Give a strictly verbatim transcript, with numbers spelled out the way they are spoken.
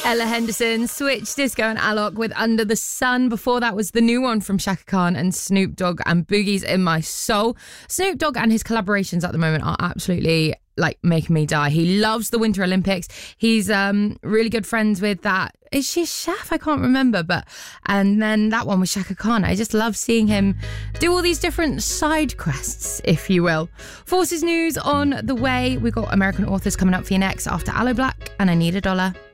Ella Henderson, Switch, Disco and Alok with Under the Sun. Before that was the new one from Shaka Khan and Snoop Dogg and Boogie's In My Soul. Snoop Dogg and his collaborations at the moment are absolutely like making me die. He loves the Winter Olympics. He's um really good friends with that. Is she a chef? I can't remember. But and then that one with Shaka Khan. I just love seeing him do all these different side quests, if you will. Forces News on the way. We've got American Authors coming up for you next after Aloe Black and I Need a Dollar.